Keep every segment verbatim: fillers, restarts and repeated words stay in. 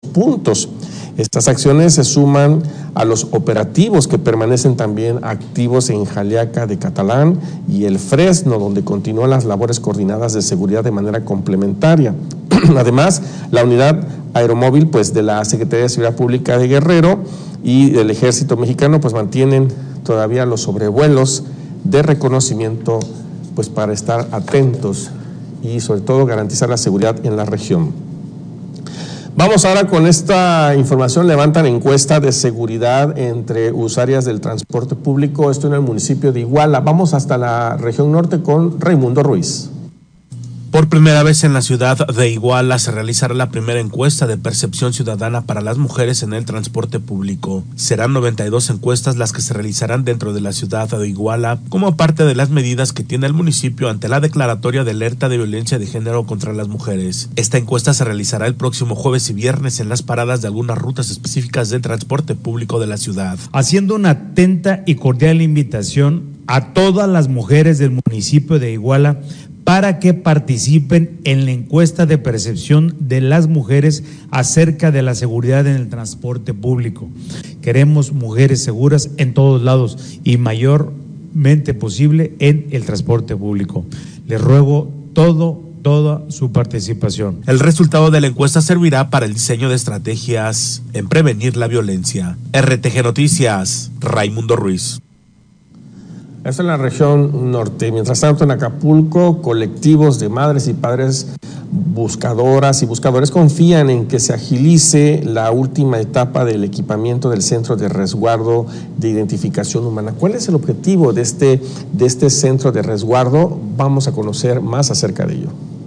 puntos. Estas acciones se suman a los operativos que permanecen también activos en Jaliaca de Catalán y el Fresno, donde continúan las labores coordinadas de seguridad de manera complementaria. Además, la unidad aeromóvil pues, de la Secretaría de Seguridad Pública de Guerrero y del Ejército Mexicano pues, mantienen todavía los sobrevuelos de reconocimiento pues, para estar atentos y sobre todo garantizar la seguridad en la región. Vamos ahora con esta información. Levantan encuesta de seguridad entre usuarias del transporte público, esto en el municipio de Iguala. Vamos hasta la región norte con Raimundo Ruiz. Por primera vez en la ciudad de Iguala se realizará la primera encuesta de percepción ciudadana para las mujeres en el transporte público. Serán noventa y dos encuestas las que se realizarán dentro de la ciudad de Iguala como parte de las medidas que tiene el municipio ante la declaratoria de alerta de violencia de género contra las mujeres. Esta encuesta se realizará el próximo jueves y viernes en las paradas de algunas rutas específicas de transporte público de la ciudad. Haciendo una atenta y cordial invitación a todas las mujeres del municipio de Iguala para que participen en la encuesta de percepción de las mujeres acerca de la seguridad en el transporte público. Queremos mujeres seguras en todos lados y mayormente posible en el transporte público. Les ruego todo, toda su participación. El resultado de la encuesta servirá para el diseño de estrategias en prevenir la violencia. R T G Noticias, Raimundo Ruiz. Esto en la región norte. Mientras tanto, en Acapulco, colectivos de madres y padres buscadoras y buscadores confían en que se agilice la última etapa del equipamiento del Centro de Resguardo de Identificación Humana. ¿Cuál es el objetivo de este, de este centro de resguardo? Vamos a conocer más acerca de ello.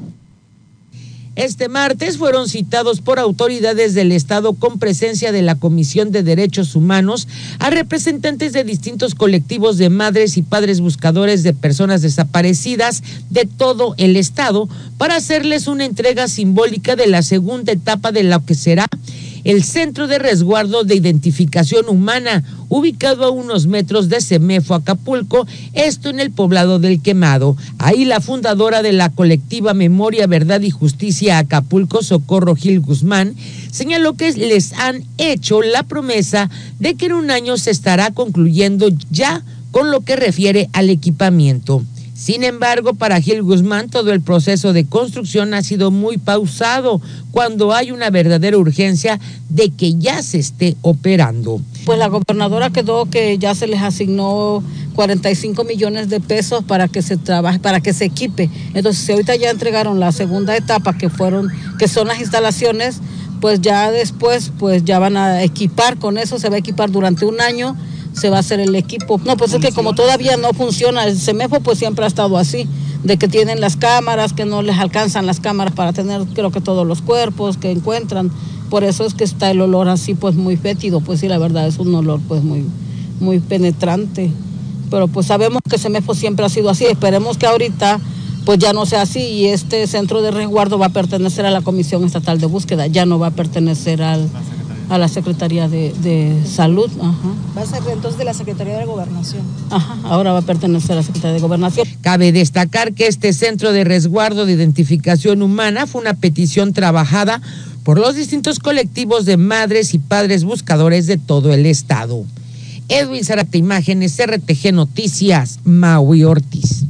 Este martes fueron citados por autoridades del Estado con presencia de la Comisión de Derechos Humanos a representantes de distintos colectivos de madres y padres buscadores de personas desaparecidas de todo el Estado para hacerles una entrega simbólica de la segunda etapa de lo que será el Centro de Resguardo de Identificación Humana, ubicado a unos metros de Semefo, Acapulco, esto en el poblado del Quemado. Ahí la fundadora de la colectiva Memoria, Verdad y Justicia Acapulco, Socorro Gil Guzmán, señaló que les han hecho la promesa de que en un año se estará concluyendo ya con lo que refiere al equipamiento. Sin embargo, para Gil Guzmán, todo el proceso de construcción ha sido muy pausado cuando hay una verdadera urgencia de que ya se esté operando. Pues la gobernadora quedó que ya se les asignó cuarenta y cinco millones de pesos para que se trabaje, para que se equipe. Entonces, si ahorita ya entregaron la segunda etapa, que fueron, que son las instalaciones, pues ya después, pues ya van a equipar con eso, se va a equipar durante un año. Se va a hacer el equipo. No, pues es que como todavía no funciona el Semefo, pues siempre ha estado así, de que tienen las cámaras, que no les alcanzan las cámaras para tener, creo que todos los cuerpos que encuentran. Por eso es que está el olor así, pues muy fétido, pues sí, la verdad es un olor pues muy, muy penetrante. Pero pues sabemos que Semefo siempre ha sido así, esperemos que ahorita pues ya no sea así y este centro de resguardo va a pertenecer a la Comisión Estatal de Búsqueda, ya no va a pertenecer al... a la Secretaría de, de Salud. Ajá. Va a ser entonces de la Secretaría de Gobernación. Ajá, ahora va a pertenecer a la Secretaría de Gobernación. Cabe destacar que este Centro de Resguardo de Identificación Humana fue una petición trabajada por los distintos colectivos de madres y padres buscadores de todo el estado. Edwin Zarate, Imágenes, R T G Noticias, Maui Ortiz.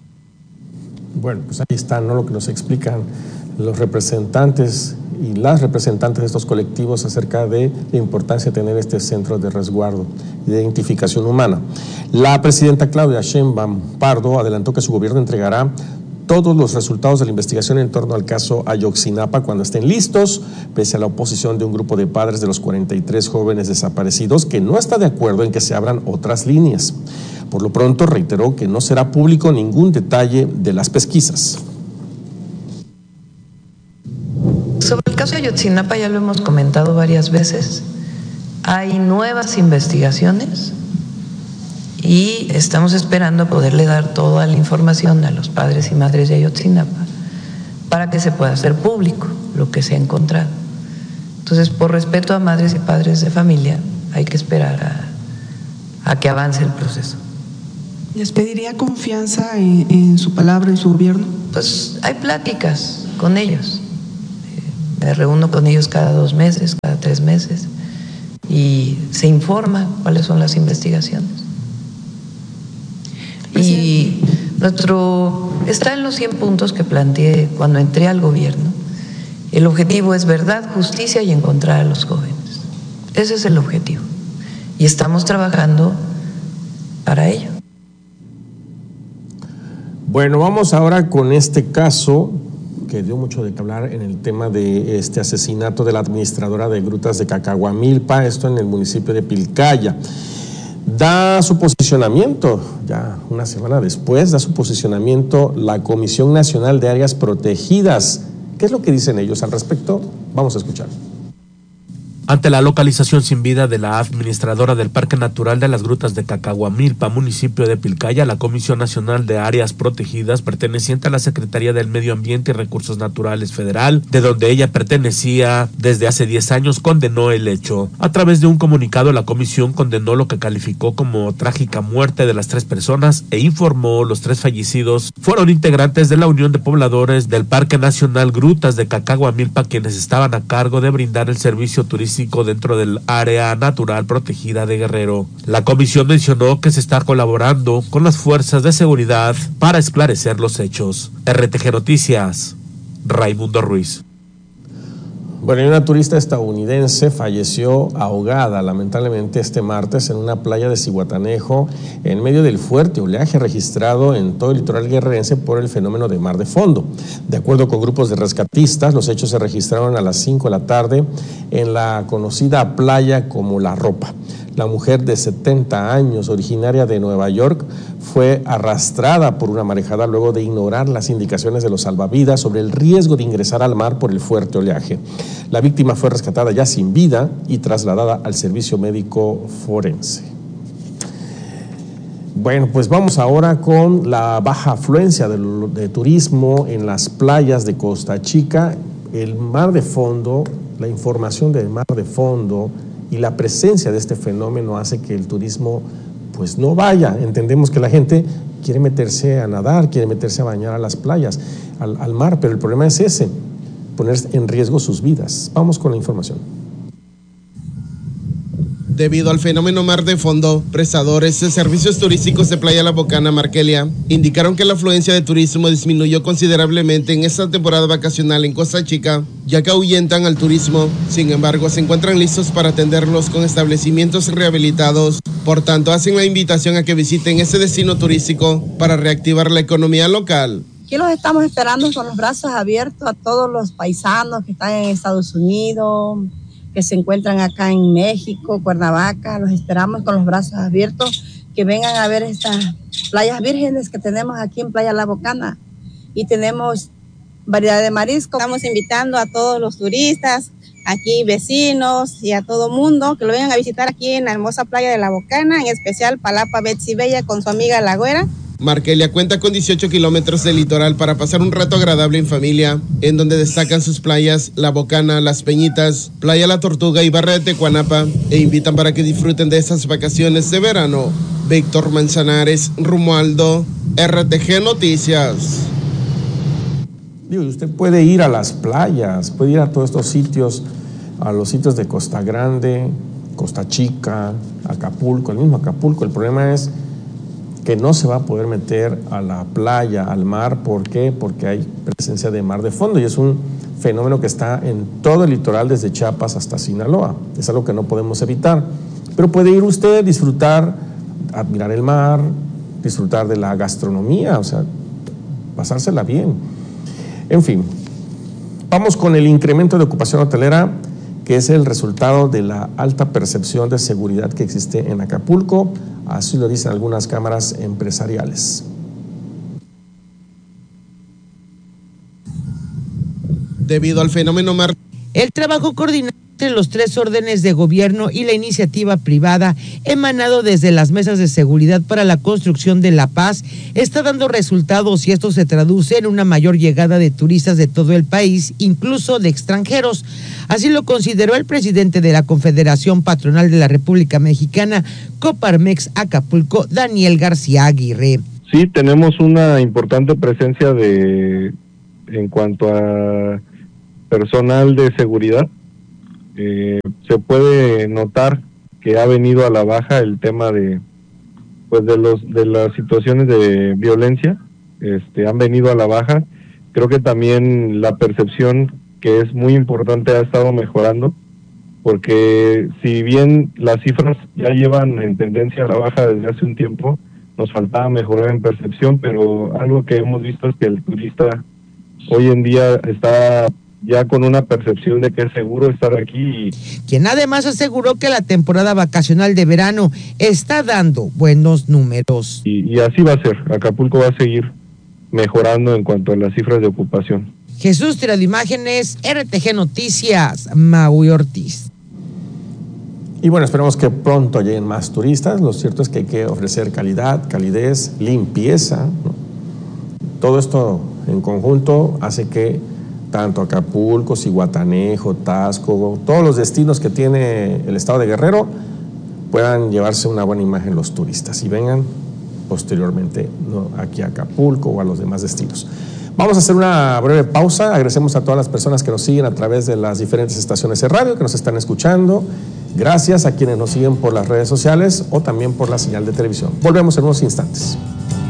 Bueno, pues ahí está, ¿no?, lo que nos explican los representantes y las representantes de estos colectivos acerca de la importancia de tener este centro de resguardo y de identificación humana. La presidenta Claudia Sheinbaum Pardo adelantó que su gobierno entregará todos los resultados de la investigación en torno al caso Ayotzinapa cuando estén listos, pese a la oposición de un grupo de padres de los cuarenta y tres jóvenes desaparecidos que no está de acuerdo en que se abran otras líneas. Por lo pronto reiteró que no será público ningún detalle de las pesquisas. Sobre el caso de Ayotzinapa ya lo hemos comentado varias veces. Hay nuevas investigaciones y estamos esperando poderle dar toda la información a los padres y madres de Ayotzinapa para que se pueda hacer público lo que se ha encontrado. Entonces, por respeto a madres y padres de familia, hay que esperar a, a que avance el proceso. ¿Les pediría confianza en, en su palabra, en su gobierno? Pues hay pláticas con ellos. Me reúno con ellos cada dos meses, cada tres meses, y se informa cuáles son las investigaciones. Y nuestro está en los cien puntos que planteé cuando entré al gobierno. El objetivo es verdad, justicia y encontrar a los jóvenes. Ese es el objetivo. Y estamos trabajando para ello. Bueno, vamos ahora con este caso que dio mucho de qué hablar en el tema de este asesinato de la administradora de grutas de Cacahuamilpa, esto en el municipio de Pilcaya. Da su posicionamiento, ya una semana después, da su posicionamiento la Comisión Nacional de Áreas Protegidas. ¿Qué es lo que dicen ellos al respecto? Vamos a escuchar. Ante la localización sin vida de la administradora del Parque Natural de las Grutas de Cacahuamilpa, municipio de Pilcaya, la Comisión Nacional de Áreas Protegidas, perteneciente a la Secretaría del Medio Ambiente y Recursos Naturales Federal, de donde ella pertenecía desde hace diez años, condenó el hecho. A través de un comunicado, la comisión condenó lo que calificó como trágica muerte de las tres personas e informó los tres fallecidos fueron integrantes de la Unión de Pobladores del Parque Nacional Grutas de Cacahuamilpa, quienes estaban a cargo de brindar el servicio turístico dentro del área natural protegida de Guerrero. La comisión mencionó que se está colaborando con las fuerzas de seguridad para esclarecer los hechos. R T G Noticias, Raimundo Ruiz. Bueno, una turista estadounidense falleció ahogada lamentablemente este martes en una playa de Zihuatanejo en medio del fuerte oleaje registrado en todo el litoral guerrerense por el fenómeno de mar de fondo. De acuerdo con grupos de rescatistas, los hechos se registraron a las cinco de la tarde en la conocida playa como La Ropa. La mujer de setenta años, originaria de Nueva York, fue arrastrada por una marejada luego de ignorar las indicaciones de los salvavidas sobre el riesgo de ingresar al mar por el fuerte oleaje. La víctima fue rescatada ya sin vida y trasladada al servicio médico forense. Bueno, pues vamos ahora con la baja afluencia de, de turismo en las playas de Costa Chica. El mar de fondo, la información del mar de fondo y la presencia de este fenómeno hace que el turismo pues no vaya. Entendemos que la gente quiere meterse a nadar, quiere meterse a bañar a las playas, al, al mar, pero el problema es ese, poner en riesgo sus vidas. Vamos con la información. Debido al fenómeno mar de fondo, prestadores de servicios turísticos de Playa La Bocana, Markelia, indicaron que la afluencia de turismo disminuyó considerablemente en esta temporada vacacional en Costa Chica, ya que ahuyentan al turismo. Sin embargo, se encuentran listos para atenderlos con establecimientos rehabilitados. Por tanto, hacen la invitación a que visiten este destino turístico para reactivar la economía local. Aquí los estamos esperando con los brazos abiertos a todos los paisanos que están en Estados Unidos, que se encuentran acá en México, Cuernavaca. Los esperamos con los brazos abiertos, que vengan a ver estas playas vírgenes que tenemos aquí en Playa La Bocana. Y tenemos variedad de mariscos. Estamos invitando a todos los turistas, aquí vecinos y a todo mundo, que lo vengan a visitar aquí en la hermosa Playa de La Bocana, en especial Palapa Betsy Bella con su amiga La Güera. Markelia cuenta con dieciocho kilómetros de litoral para pasar un rato agradable en familia, en donde destacan sus playas La Bocana, Las Peñitas, Playa La Tortuga y Barra de Tecuanapa, e invitan para que disfruten de estas vacaciones de verano. Víctor Manzanares, Romualdo, R T G Noticias. Digo, usted puede ir a las playas, puede ir a todos estos sitios, a los sitios de Costa Grande, Costa Chica, Acapulco, el mismo Acapulco. El problema es que no se va a poder meter a la playa, al mar. ¿Por qué? Porque hay presencia de mar de fondo y es un fenómeno que está en todo el litoral desde Chiapas hasta Sinaloa. Es algo que no podemos evitar. Pero puede ir usted, disfrutar, admirar el mar, disfrutar de la gastronomía, o sea, pasársela bien. En fin, vamos con el incremento de ocupación hotelera, que es el resultado de la alta percepción de seguridad que existe en Acapulco. Así lo dicen algunas cámaras empresariales. Debido al fenómeno mar... El trabajo coordinado entre los tres órdenes de gobierno y la iniciativa privada, emanado desde las mesas de seguridad para la construcción de la paz, está dando resultados y esto se traduce en una mayor llegada de turistas de todo el país, incluso de extranjeros. Así lo consideró el presidente de la Confederación Patronal de la República Mexicana, Coparmex Acapulco, Daniel García Aguirre. Sí, tenemos una importante presencia de en cuanto a personal de seguridad. Eh, se puede notar que ha venido a la baja el tema de pues de los de las situaciones de violencia, este han venido a la baja. Creo que también la percepción, que es muy importante, ha estado mejorando, porque si bien las cifras ya llevan en tendencia a la baja desde hace un tiempo, nos faltaba mejorar en percepción, pero algo que hemos visto es que el turista hoy en día está ya con una percepción de que es seguro estar aquí. Y quien además aseguró que la temporada vacacional de verano está dando buenos números. Y, y así va a ser, Acapulco va a seguir mejorando en cuanto a las cifras de ocupación. Jesús Tirado Imágenes, R T G Noticias, Maui Ortiz. Y bueno, esperemos que pronto lleguen más turistas. Lo cierto es que hay que ofrecer calidad, calidez, limpieza, ¿no? Todo esto en conjunto hace que tanto Acapulco, Zihuatanejo, Taxco, todos los destinos que tiene el estado de Guerrero puedan llevarse una buena imagen los turistas y vengan posteriormente, ¿no?, aquí a Acapulco o a los demás destinos. Vamos a hacer una breve pausa. Agradecemos a todas las personas que nos siguen a través de las diferentes estaciones de radio, que nos están escuchando. Gracias a quienes nos siguen por las redes sociales o también por la señal de televisión. Volvemos en unos instantes.